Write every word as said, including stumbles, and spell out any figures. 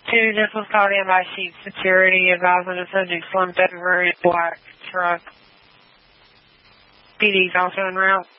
Two, this was called in by Sheep Security, advising the subject slumped over in a black truck. P D's also en route.